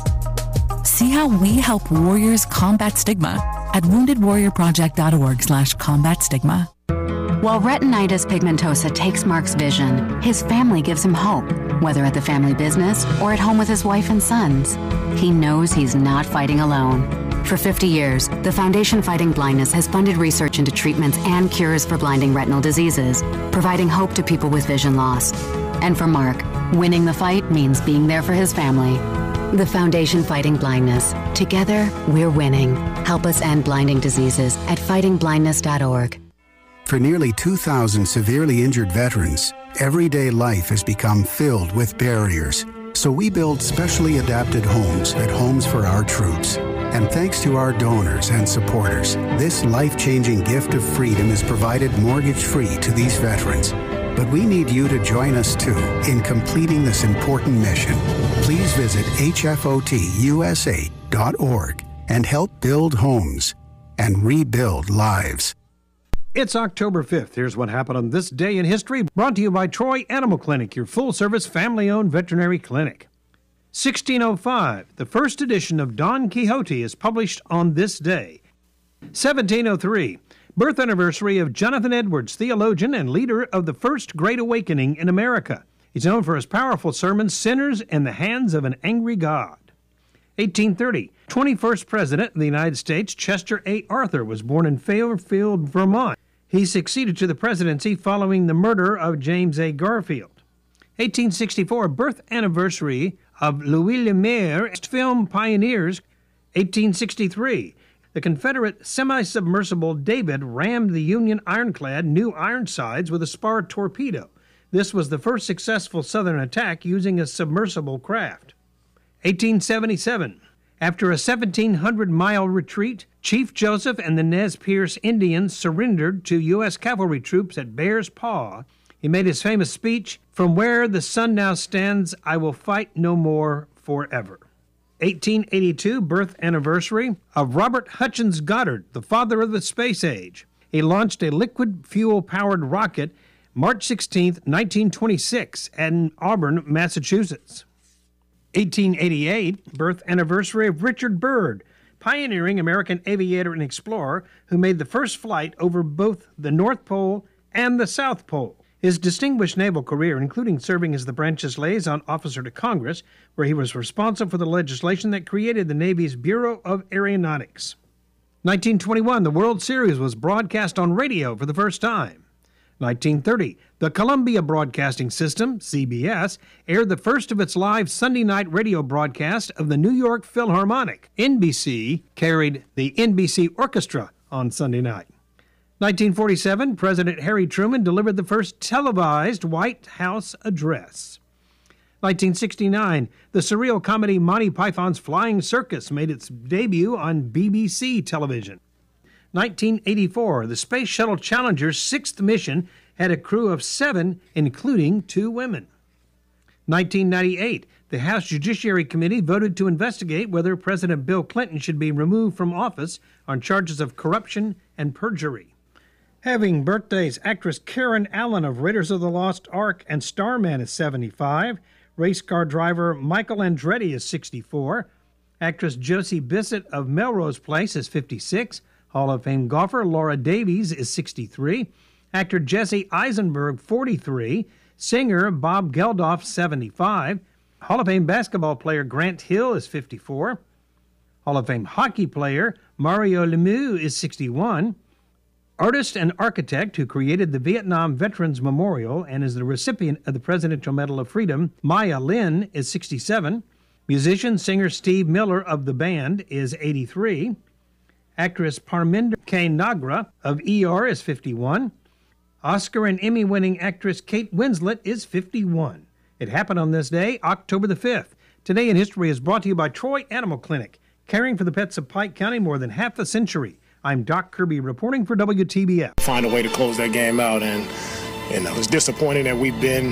See how we help warriors combat stigma at wounded warrior project dot org slash combat stigma. While retinitis pigmentosa takes Mark's vision, his family gives him hope, whether at the family business or at home with his wife and sons. He knows he's not fighting alone. For fifty years, the Foundation Fighting Blindness has funded research into treatments and cures for blinding retinal diseases, providing hope to people with vision loss. And for Mark, winning the fight means being there for his family. The Foundation Fighting Blindness. Together, we're winning. Help us end blinding diseases at fighting blindness dot org. For nearly two thousand severely injured veterans, everyday life has become filled with barriers. So we build specially adapted homes at Homes for Our Troops. And thanks to our donors and supporters, this life-changing gift of freedom is provided mortgage-free to these veterans. But we need you to join us, too, in completing this important mission. Please visit H F O T U S A dot org and help build homes and rebuild lives. It's October fifth. Here's what happened on this day in history, brought to you by Troy Animal Clinic, your full-service, family-owned veterinary clinic. sixteen oh five, the first edition of Don Quixote is published on this day. seventeen oh three, birth anniversary of Jonathan Edwards, theologian and leader of the First Great Awakening in America. He's known for his powerful sermon, Sinners in the Hands of an Angry God. eighteen thirty, twenty-first President of the United States, Chester A. Arthur, was born in Fairfield, Vermont. He succeeded to the presidency following the murder of James A. Garfield. eighteen sixty-four, birth anniversary of Louis Lumiere, film pioneers. eighteen sixty-three, the Confederate semi-submersible David rammed the Union ironclad New Ironsides with a spar torpedo. This was the first successful Southern attack using a submersible craft. eighteen seventy-seven, after a seventeen hundred mile retreat, Chief Joseph and the Nez Perce Indians surrendered to U S cavalry troops at Bear's Paw. He made his famous speech, "From where the sun now stands, I will fight no more forever." eighteen eighty-two, birth anniversary of Robert Hutchins Goddard, the father of the space age. He launched a liquid fuel-powered rocket March sixteenth, nineteen twenty-six, in Auburn, Massachusetts. eighteen eighty-eight, birth anniversary of Richard Byrd, pioneering American aviator and explorer who made the first flight over both the North Pole and the South Pole. His distinguished naval career, including serving as the branch's liaison officer to Congress, where he was responsible for the legislation that created the Navy's Bureau of Aeronautics. nineteen twenty-one, the World Series was broadcast on radio for the first time. nineteen thirty, the Columbia Broadcasting System, C B S, aired the first of its live Sunday night radio broadcast of the New York Philharmonic. N B C carried the N B C Orchestra on Sunday night. nineteen forty-seven, President Harry Truman delivered the first televised White House address. nineteen sixty-nine, the surreal comedy Monty Python's Flying Circus made its debut on B B C television. nineteen eighty-four, the Space Shuttle Challenger's sixth mission had a crew of seven, including two women. nineteen ninety-eight, the House Judiciary Committee voted to investigate whether President Bill Clinton should be removed from office on charges of corruption and perjury. Having birthdays, actress Karen Allen of Raiders of the Lost Ark and Starman is seventy-five. Race car driver Michael Andretti is sixty-four. Actress Josie Bissett of Melrose Place is fifty-six. Hall of Fame golfer Laura Davies is sixty-three. Actor Jesse Eisenberg, forty-three. Singer Bob Geldof, seventy-five. Hall of Fame basketball player Grant Hill is fifty-four. Hall of Fame hockey player Mario Lemieux is sixty-one. Artist and architect who created the Vietnam Veterans Memorial and is the recipient of the Presidential Medal of Freedom, Maya Lin, is sixty-seven. Musician, singer Steve Miller of The Band is eighty-three. Actress Parminder K. Nagra of E R is fifty-one. Oscar and Emmy-winning actress Kate Winslet is fifty-one. It happened on this day, October the fifth. Today in History is brought to you by Troy Animal Clinic, caring for the pets of Pike County more than half a century. I'm Doc Kirby reporting for W T B F. Find a way to close that game out, and you know, it's disappointing that we've been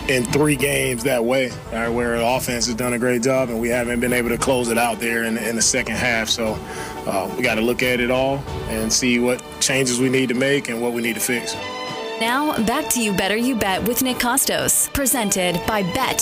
in three games that way, right, where the offense has done a great job and we haven't been able to close it out there in, in the second half. So uh, we got to look at it all and see what changes we need to make and what we need to fix. Now, back to You Better You Bet with Nick Costos, presented by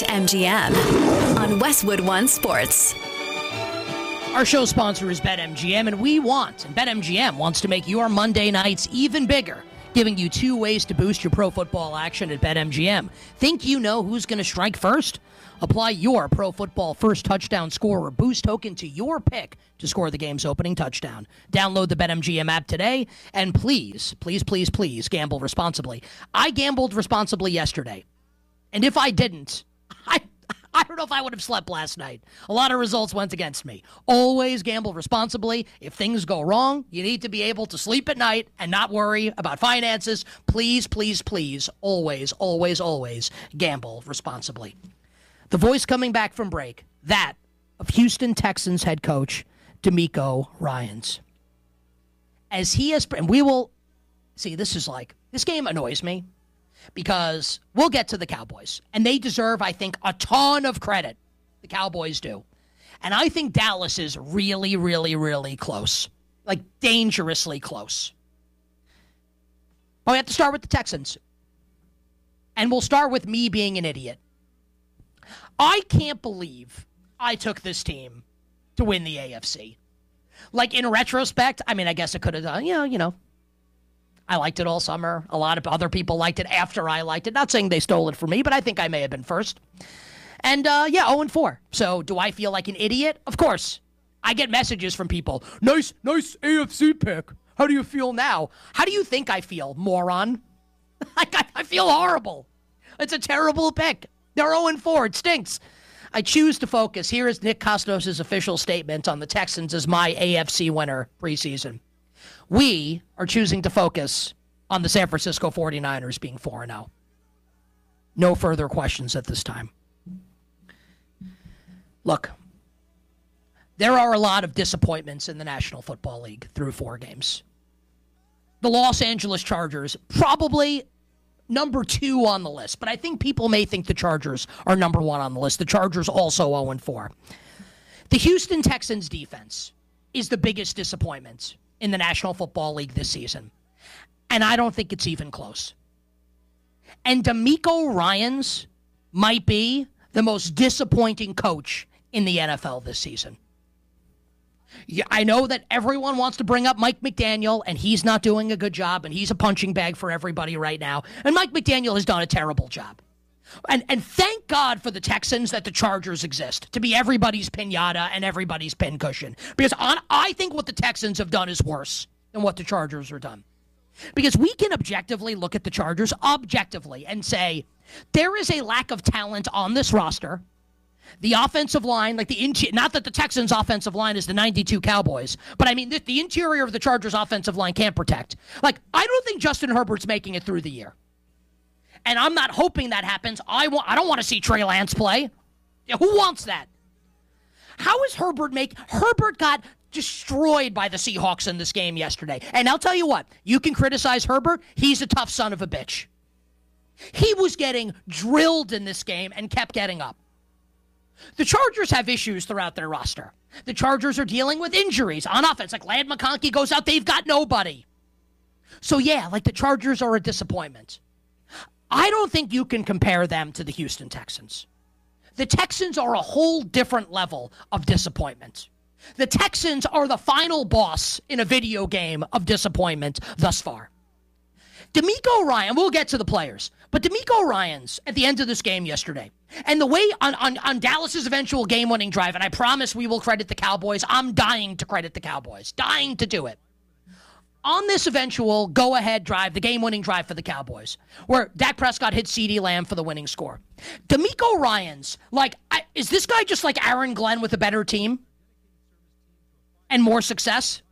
BetMGM on Westwood One Sports. Our show sponsor is BetMGM, and we want, and BetMGM wants to make your Monday nights even bigger, giving you two ways to boost your pro football action at BetMGM. Think you know who's going to strike first? Apply your pro football first touchdown scorer boost token to your pick to score the game's opening touchdown. Download the BetMGM app today, and please, please, please, please gamble responsibly. I gambled responsibly yesterday, and if I didn't, I I don't know if I would have slept last night. A lot of results went against me. Always gamble responsibly. If things go wrong, you need to be able to sleep at night and not worry about finances. Please, please, please, always, always, always gamble responsibly. The voice coming back from break, that of Houston Texans head coach DeMeco Ryans. As he has, and we will, see, this is like, this game annoys me. Because we'll get to the Cowboys, and they deserve, I think, a ton of credit. The Cowboys do. And I think Dallas is really, really, really close. Like, dangerously close. But we have to start with the Texans. And we'll start with me being an idiot. I can't believe I took this team to win the A F C. Like, in retrospect, I mean, I guess I could have done, you know, you know. I liked it all summer. A lot of other people liked it after I liked it. Not saying they stole it from me, but I think I may have been first. And, uh, yeah, oh and four. So do I feel like an idiot? Of course. I get messages from people. Nice, nice A F C pick. How do you feel now? How do you think I feel, moron? Like, I, I feel horrible. It's a terrible pick. They're oh and four. It stinks. I choose to focus. Here is Nick Costos' official statement on the Texans as my A F C winner preseason. We are choosing to focus on the San Francisco forty-niners being four and oh. No further questions at this time. Look, there are a lot of disappointments in the National Football League through four games. The Los Angeles Chargers, probably number two on the list, but I think people may think the Chargers are number one on the list. The Chargers also oh and four. The Houston Texans defense is the biggest disappointment in the National Football League this season. And I don't think it's even close. And DeMeco Ryans might be the most disappointing coach in the N F L this season. Yeah, I know that everyone wants to bring up Mike McDaniel, and he's not doing a good job, and he's a punching bag for everybody right now. And Mike McDaniel has done a terrible job. And and thank God for the Texans that the Chargers exist, to be everybody's piñata and everybody's pincushion. Because on, I think what the Texans have done is worse than what the Chargers have done. Because we can objectively look at the Chargers, objectively, and say, there is a lack of talent on this roster. The offensive line, like the interior, not that the Texans' offensive line is the ninety-two Cowboys, but I mean, the, the interior of the Chargers' offensive line can't protect. Like, I don't think Justin Herbert's making it through the year. And I'm not hoping that happens. I want. I don't want to see Trey Lance play. Yeah, who wants that? How is Herbert make? Herbert got destroyed by the Seahawks in this game yesterday. And I'll tell you what. You can criticize Herbert. He's a tough son of a bitch. He was getting drilled in this game and kept getting up. The Chargers have issues throughout their roster. The Chargers are dealing with injuries on offense. Like Ladd McConkey goes out, they've got nobody. So yeah, like the Chargers are a disappointment. I don't think you can compare them to the Houston Texans. The Texans are a whole different level of disappointment. The Texans are the final boss in a video game of disappointment thus far. DeMeco Ryan, we'll get to the players, but DeMeco Ryans at the end of this game yesterday, and the way on, on, on Dallas's eventual game-winning drive, and I promise we will credit the Cowboys. I'm dying to credit the Cowboys, dying to do it. On this eventual go-ahead drive, the game-winning drive for the Cowboys, where Dak Prescott hit CeeDee Lamb for the winning score. DeMeco Ryans, like, I, is this guy just like Aaron Glenn with a better team and more success?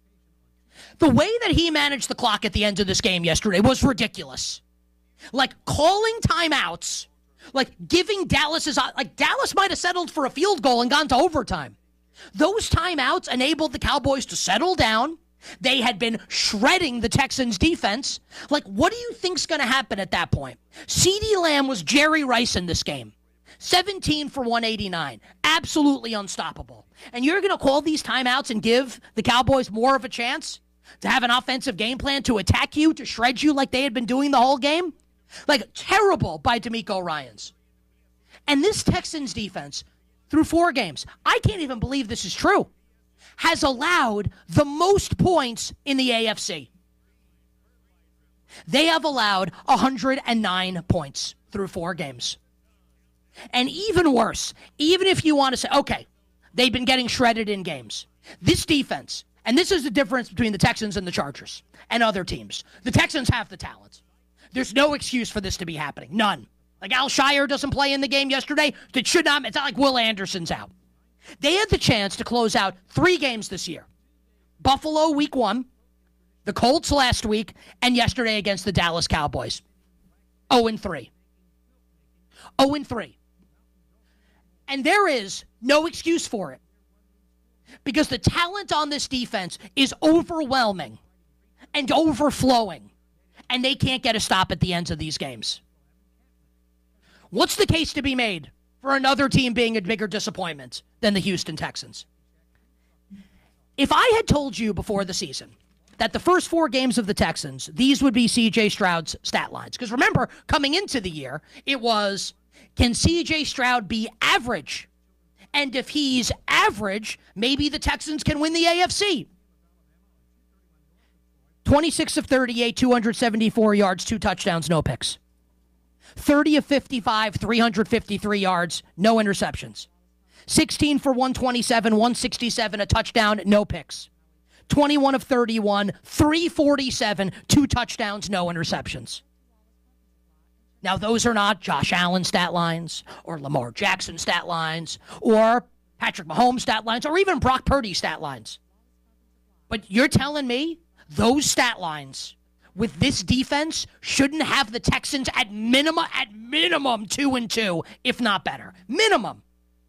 The way that he managed the clock at the end of this game yesterday was ridiculous. Like, calling timeouts, like giving Dallas's, like Dallas might have settled for a field goal and gone to overtime. Those timeouts enabled the Cowboys to settle down, They had been shredding the Texans' defense. Like, what do you think's going to happen at that point? CeeDee Lamb was Jerry Rice in this game. seventeen for one eighty-nine. Absolutely unstoppable. And you're going to call these timeouts and give the Cowboys more of a chance to have an offensive game plan to attack you, to shred you like they had been doing the whole game? Like, terrible by DeMeco Ryans. And this Texans defense, through four games, I can't even believe this is true, has allowed the most points in the A F C. They have allowed one hundred nine points through four games. And even worse, even if you want to say, okay, they've been getting shredded in games. This defense, and this is the difference between the Texans and the Chargers and other teams. The Texans have the talent. There's no excuse for this to be happening. None. Like Al Shire doesn't play in the game yesterday. It should not. It's not like Will Anderson's out. They had the chance to close out three games this year. Buffalo week one, the Colts last week, and yesterday against the Dallas Cowboys. oh and three. oh and three. And there is no excuse for it. Because the talent on this defense is overwhelming and overflowing. And they can't get a stop at the ends of these games. What's the case to be made for another team being a bigger disappointment than the Houston Texans? If I had told you before the season that the first four games of the Texans, these would be C J Stroud's stat lines. Because remember, coming into the year, it was, can C J Stroud be average? And if he's average, maybe the Texans can win the A F C. twenty-six of thirty-eight, two hundred seventy-four yards, two touchdowns, no picks. thirty of fifty-five, three hundred fifty-three yards, no interceptions. sixteen for one twenty-seven, one sixty-seven, a touchdown, no picks. twenty-one of thirty-one, three forty-seven, two touchdowns, no interceptions. Now, those are not Josh Allen stat lines or Lamar Jackson stat lines or Patrick Mahomes stat lines or even Brock Purdy stat lines. But you're telling me those stat lines with this defense shouldn't have the Texans at minimum, at minimum two and two, if not better. Minimum.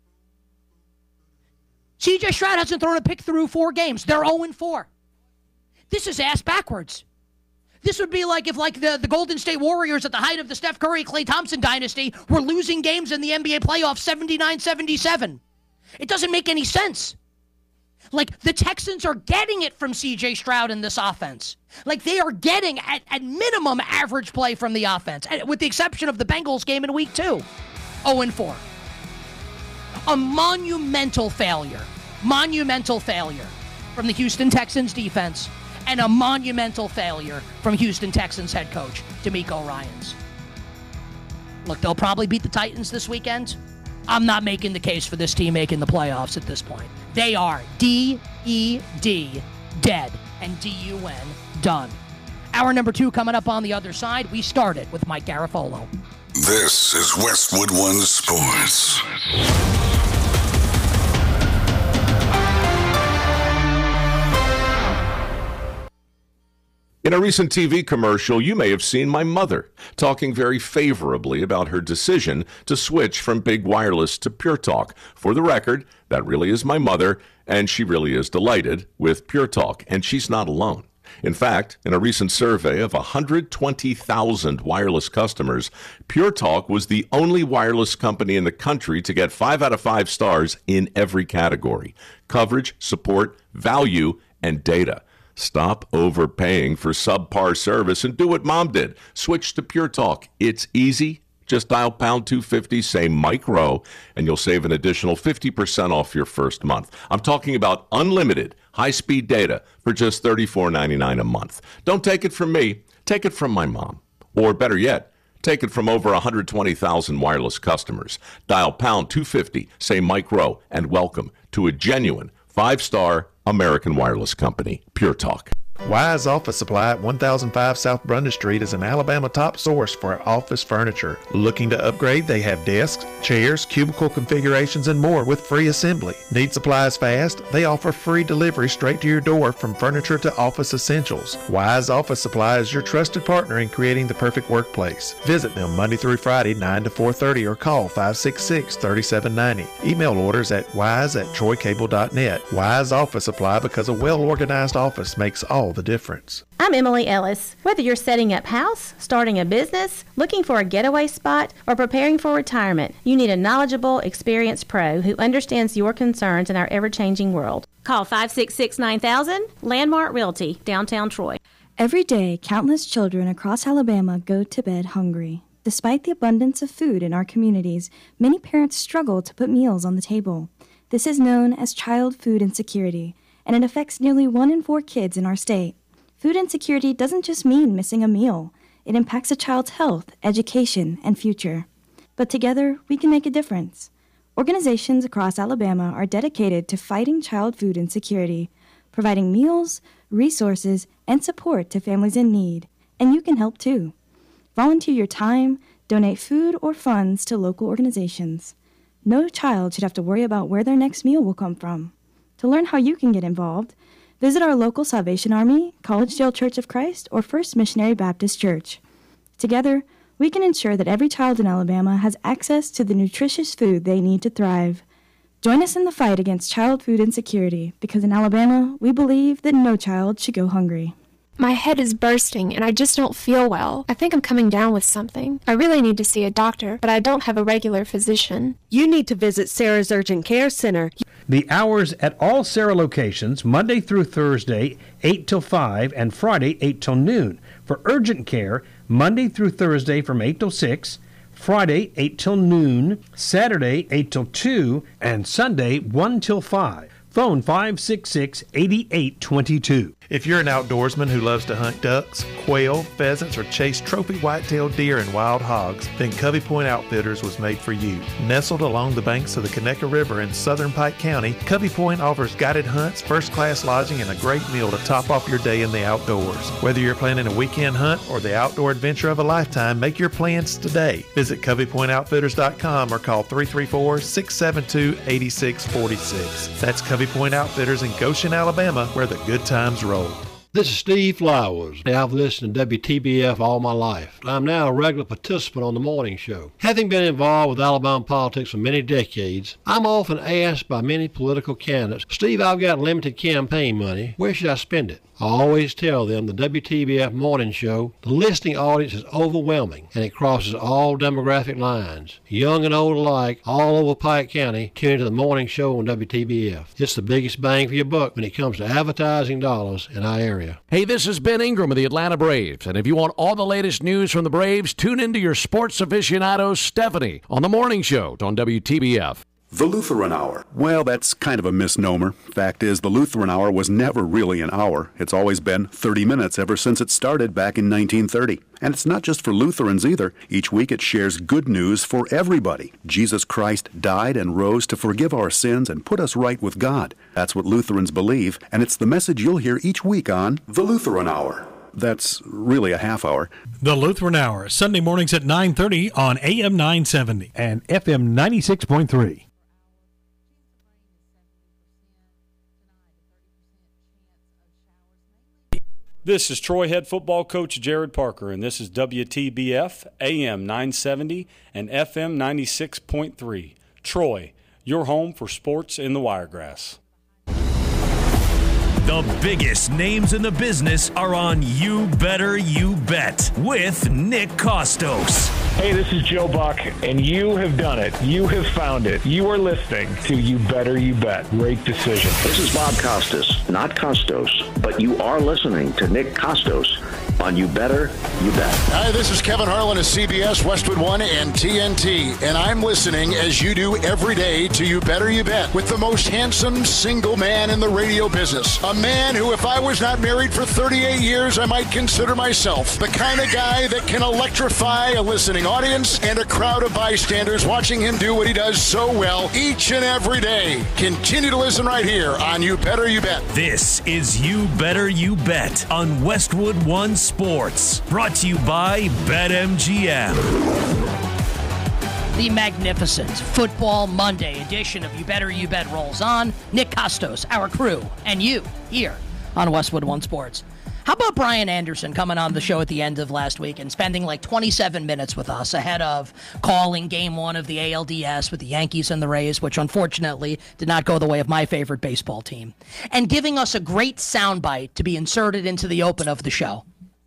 C J Stroud hasn't thrown a pick through four games. They're oh and four. This is ass backwards. This would be like if like the, the Golden State Warriors at the height of the Steph Curry, Klay Thompson dynasty were losing games in the N B A playoffs seventy-nine seventy-seven. It doesn't make any sense. Like, the Texans are getting it from C J Stroud in this offense. Like, they are getting, at, at minimum, average play from the offense, with the exception of the Bengals game in week two. oh and four. A monumental failure. Monumental failure from the Houston Texans defense, and a monumental failure from Houston Texans head coach DeMeco Ryans. Look, they'll probably beat the Titans this weekend. I'm not making the case for this team making the playoffs at this point. They are D E D, dead, and D U N, done. Hour number two coming up on the other side. We started with Mike Garafolo. This is Westwood One Sports. In a recent T V commercial, you may have seen my mother talking very favorably about her decision to switch from Big Wireless to Pure Talk. For the record, that really is my mother, and she really is delighted with Pure Talk, and she's not alone. In fact, in a recent survey of one hundred twenty thousand wireless customers, Pure Talk was the only wireless company in the country to get five out of five stars in every category: coverage, support, value, and data. Stop overpaying for subpar service and do what Mom did. Switch to Pure Talk. It's easy. Just dial pound two fifty, say Mike Rowe, and you'll save an additional fifty percent off your first month. I'm talking about unlimited high-speed data for just thirty-four ninety-nine a month. Don't take it from me. Take it from my mom. Or better yet, take it from over one hundred twenty thousand wireless customers. Dial pound two fifty, say Mike Rowe, and welcome to a genuine five-star American wireless company, Pure Talk. Wise Office Supply at one thousand five South Brundage Street is an Alabama top source for office furniture. Looking to upgrade? They have desks, chairs, cubicle configurations, and more with free assembly. Need supplies fast? They offer free delivery straight to your door from furniture to office essentials. Wise Office Supply is your trusted partner in creating the perfect workplace. Visit them Monday through Friday, nine to four thirty, or call five six six, three seven nine zero. Email orders at wise at troy cable dot net. Wise Office Supply, because a well-organized office makes all the difference. I'm Emily Ellis. Whether you're setting up house, starting a business, looking for a getaway spot, or preparing for retirement, you need a knowledgeable, experienced pro who understands your concerns in our ever-changing world. Call five six six, nine thousand, Landmark Realty, downtown Troy. Every day, countless children across Alabama go to bed hungry. Despite the abundance of food in our communities, many parents struggle to put meals on the table. This is known as child food insecurity, and it affects nearly one in four kids in our state. Food insecurity doesn't just mean missing a meal. It impacts a child's health, education, and future. But together, we can make a difference. Organizations across Alabama are dedicated to fighting child food insecurity, providing meals, resources, and support to families in need. And you can help too. Volunteer your time, donate food or funds to local organizations. No child should have to worry about where their next meal will come from. To learn how you can get involved, visit our local Salvation Army, Collegedale Church of Christ, or First Missionary Baptist Church. Together, we can ensure that every child in Alabama has access to the nutritious food they need to thrive. Join us in the fight against child food insecurity, because in Alabama, we believe that no child should go hungry. My head is bursting and I just don't feel well. I think I'm coming down with something. I really need to see a doctor, but I don't have a regular physician. You need to visit Sarah's Urgent Care Center. The hours at all Sarah locations, Monday through Thursday, eight till five, and Friday, eight till noon. For urgent care, Monday through Thursday from eight till six, Friday, eight till noon, Saturday, eight till two, and Sunday, one till five. Phone five six six, eight eight two two. If you're an outdoorsman who loves to hunt ducks, quail, pheasants, or chase trophy white-tailed deer and wild hogs, then Covey Point Outfitters was made for you. Nestled along the banks of the Conecuh River in southern Pike County, Covey Point offers guided hunts, first-class lodging, and a great meal to top off your day in the outdoors. Whether you're planning a weekend hunt or the outdoor adventure of a lifetime, make your plans today. Visit Covey Point Outfitters dot com or call three three four, six seven two, eight six four six. That's Covey Point Outfitters in Goshen, Alabama, where the good times roll. This is Steve Flowers. I've listened to W T B F all my life. I'm now a regular participant on the morning show. Having been involved with Alabama politics for many decades, I'm often asked by many political candidates, Steve, I've got limited campaign money. Where should I spend it? I always tell them the W T B F morning show, the listening audience is overwhelming and it crosses all demographic lines. Young and old alike, all over Pike County, tune into the morning show on W T B F. It's the biggest bang for your buck when it comes to advertising dollars in our area. Hey, this is Ben Ingram of the Atlanta Braves, and if you want all the latest news from the Braves, tune into your sports aficionado, Stephanie, on the morning show on W T B F. The Lutheran Hour. Well, that's kind of a misnomer. Fact is, the Lutheran Hour was never really an hour. It's always been thirty minutes ever since it started back in nineteen thirty. And it's not just for Lutherans either. Each week it shares good news for everybody. Jesus Christ died and rose to forgive our sins and put us right with God. That's what Lutherans believe, and it's the message you'll hear each week on The Lutheran Hour. That's really a half hour. The Lutheran Hour, Sunday mornings at nine thirty on A M nine seventy and F M ninety-six point three. This is Troy head football coach Jared Parker, and this is W T B F, A M nine seventy, and F M ninety-six point three. Troy, your home for sports in the Wiregrass. The biggest names in the business are on You Better You Bet with Nick Costos. Hey, this is Joe Buck, and you have done it. You have found it. You are listening to You Better You Bet. Great decision. This is Bob Costas, not Costos, but you are listening to Nick Costos on You Better You Bet. Hi, this is Kevin Harlan of C B S, Westwood One, and T N T, and I'm listening as you do every day to You Better You Bet with the most handsome single man in the radio business, a man who, if I was not married for thirty-eight years, I might consider myself the kind of guy that can electrify a listening audience and a crowd of bystanders watching him do what he does so well each and every day. Continue to listen right here on You Better You Bet. This is You Better You Bet on Westwood One Sports. Brought to you by BetMGM. The magnificent Football Monday edition of You Better You Bet rolls on. Nick Costos, our crew, and you here on Westwood One Sports. How about Brian Anderson coming on the show at the end of last week and spending like twenty-seven minutes with us ahead of calling game one of the A L D S with the Yankees and the Rays, which unfortunately did not go the way of my favorite baseball team, and giving us a great soundbite to be inserted into the open of the show.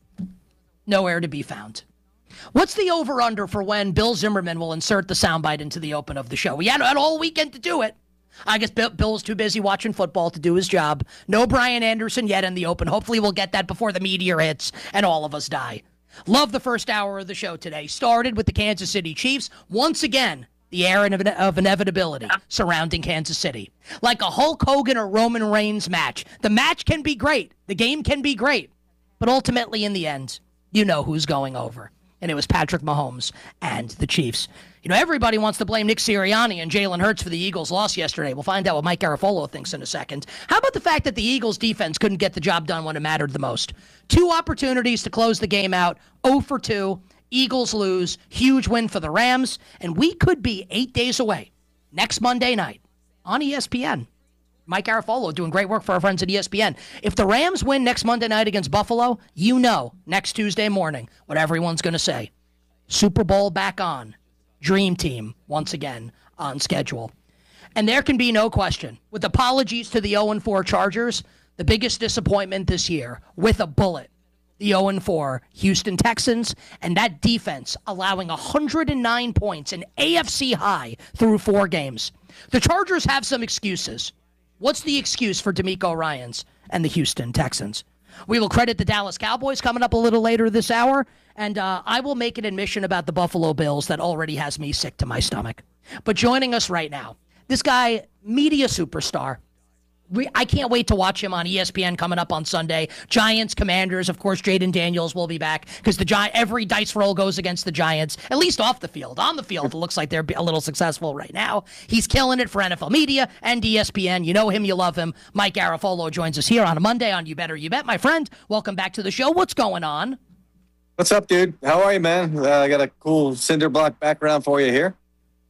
Nowhere to be found. What's the over-under for when Bill Zimmerman will insert the soundbite into the open of the show? We had, had all weekend to do it. I guess Bill, Bill was too busy watching football to do his job. No Brian Anderson yet in the open. Hopefully we'll get that before the meteor hits and all of us die. Love the first hour of the show today. Started with the Kansas City Chiefs. Once again, the air of inevitability surrounding Kansas City. Like a Hulk Hogan or Roman Reigns match. The match can be great. The game can be great. But ultimately, in the end, you know who's going over. And it was Patrick Mahomes and the Chiefs. You know, everybody wants to blame Nick Sirianni and Jalen Hurts for the Eagles' loss yesterday. We'll find out what Mike Garafolo thinks in a second. How about the fact that the Eagles' defense couldn't get the job done when it mattered the most? Two opportunities to close the game out, oh for two. Eagles lose, huge win for the Rams, and we could be eight days away next Monday night on E S P N. Mike Garafolo doing great work for our friends at E S P N. If the Rams win next Monday night against Buffalo, you know next Tuesday morning what everyone's going to say. Super Bowl back on. Dream team once again on schedule. And there can be no question, with apologies to the oh and four Chargers, the biggest disappointment this year, with a bullet, the oh and four Houston Texans, and that defense allowing one hundred nine points, an A F C high through four games. The Chargers have some excuses. What's the excuse for DeMeco Ryans and the Houston Texans? We will credit the Dallas Cowboys coming up a little later this hour, and uh, I will make an admission about the Buffalo Bills that already has me sick to my stomach. But joining us right now, this guy, media superstar. We, I can't wait to watch him on E S P N coming up on Sunday. Giants, Commanders, of course, Jaden Daniels will be back because the Gi- every dice roll goes against the Giants, at least off the field. On the field, it looks like they're a little successful right now. He's killing it for N F L Media and E S P N. You know him, you love him. Mike Garafolo joins us here on a Monday on You Better You Bet. My friend, welcome back to the show. What's going on? What's up, dude? How are you, man? Uh, I got a cool cinder block background for you here.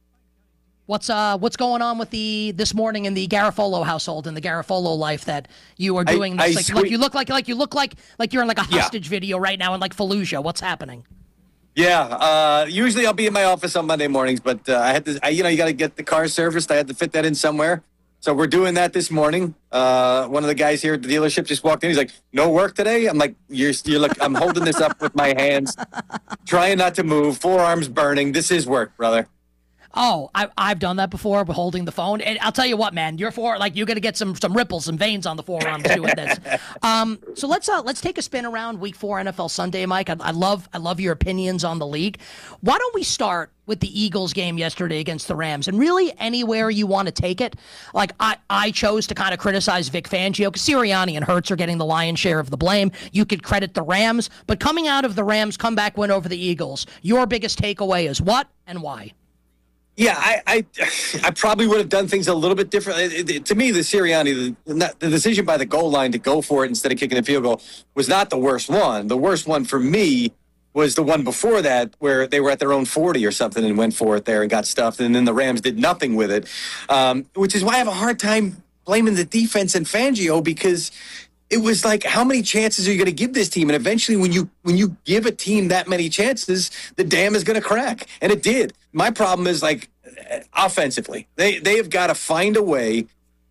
What's uh what's going on with the this morning in the Garafolo household and the Garafolo life that you are doing I, this? I like, sque- like you look like like you look like like you're in like a Yeah. hostage video right now in like Fallujah. What's happening? Yeah, uh, usually I'll be in my office on Monday mornings, but uh, I had to, I, you know, you got to get the car serviced. I had to fit that in somewhere. So we're doing that this morning. Uh, one of the guys here at the dealership just walked in. He's like, "No work today?" I'm like, "You're, you're like, I'm holding this up with my hands, trying not to move, forearms burning. This is work, brother." Oh, I, I've done that before, but holding the phone. And I'll tell you what, man, you're for like you're gonna get some some ripples, some veins on the forearms doing this. Um, so let's uh, let's take a spin around Week Four N F L Sunday, Mike. I, I love I love your opinions on the league. Why don't we start with the Eagles game yesterday against the Rams, and really anywhere you want to take it. Like I, I chose to kind of criticize Vic Fangio because Sirianni and Hurts are getting the lion's share of the blame. You could credit the Rams, but coming out of the Rams comeback win over the Eagles, your biggest takeaway is what and why? Yeah, I, I, I probably would have done things a little bit different. It, it, to me, the Sirianni, the, the decision by the goal line to go for it instead of kicking a field goal was not the worst one. The worst one for me was the one before that where they were at their own forty or something and went for it there and got stuffed, and then the Rams did nothing with it, um, which is why I have a hard time blaming the defense and Fangio because it was like, how many chances are you going to give this team? And eventually when you when you give a team that many chances, the dam is going to crack. And it did. My problem is, like, offensively. They they have got to find a way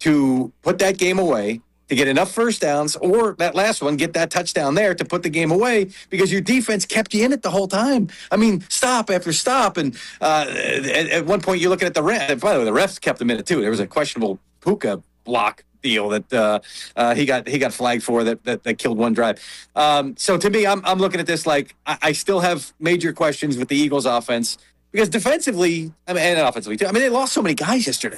to put that game away, to get enough first downs, or that last one, get that touchdown there to put the game away because your defense kept you in it the whole time. I mean, stop after stop. And uh, at, at one point, you're looking at the ref. By the way, the refs kept them in it, too. There was a questionable Puka block deal that uh, uh, he got he got flagged for that that, that killed one drive. Um, so to me, I'm I'm looking at this like I, I still have major questions with the Eagles offense because defensively, I mean, and offensively too. I mean, they lost so many guys yesterday.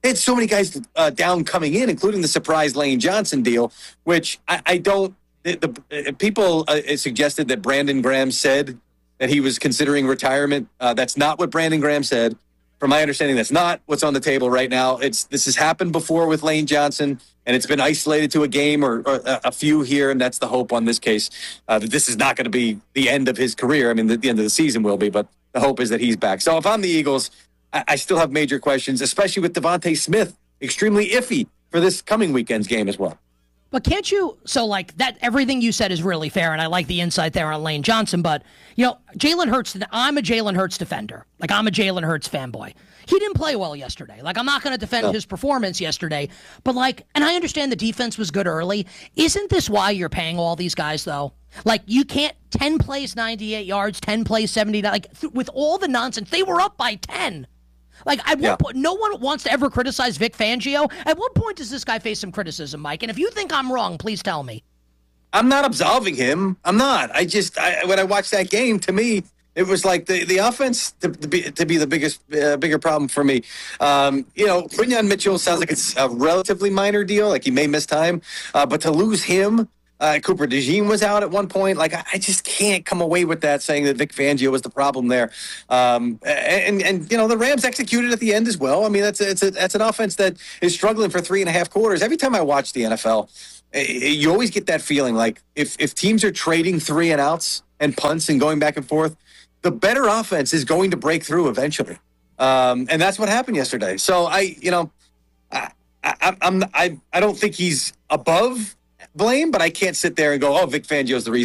they had so many guys uh, down coming in, including the surprise Lane Johnson deal, which I, I don't. The, the people uh, suggested that Brandon Graham said that he was considering retirement. Uh, that's not what Brandon Graham said. From my understanding, that's not what's on the table right now. It's this has happened before with Lane Johnson, and it's been isolated to a game or, or a few here, and that's the hope on this case, uh, that this is not going to be the end of his career. I mean, the, the end of the season will be, but the hope is that he's back. So if I'm the Eagles, I, I still have major questions, especially with Devontae Smith, extremely iffy for this coming weekend's game as well. But can't you, so like that, everything you said is really fair, and I like the insight there on Lane Johnson, but, you know, Jalen Hurts, I'm a Jalen Hurts defender. Like, I'm a Jalen Hurts fanboy. He didn't play well yesterday. Like, I'm not going to defend no. his performance yesterday, but like, and I understand the defense was good early. Isn't this why you're paying all these guys, though? Like, you can't, ten plays, ninety-eight yards, ten plays, seventy, like, th- with all the nonsense, they were up by ten. Like, at yeah. one point, no one wants to ever criticize Vic Fangio. At what point does this guy face some criticism, Mike? And if you think I'm wrong, please tell me. I'm not absolving him. I'm not. I just, I, when I watched that game, to me, it was like the, the offense to, to, be, to be the biggest, uh, bigger problem for me. Um, you know, Quinyon Mitchell sounds like it's a relatively minor deal, like he may miss time. Uh, but to lose him, Uh, Cooper DeJean was out at one point. Like, I, I just can't come away with that, saying that Vic Fangio was the problem there. Um, and, and, you know, the Rams executed at the end as well. I mean, that's a, it's a, that's an offense that is struggling for three and a half quarters. Every time I watch the N F L, you always get that feeling like if, if teams are trading three and outs and punts and going back and forth, the better offense is going to break through eventually. Um, and that's what happened yesterday. So I, you know, I, I, I'm, I, I don't think he's above blame, but I can't sit there and go, oh, Vic Fangio's the reason.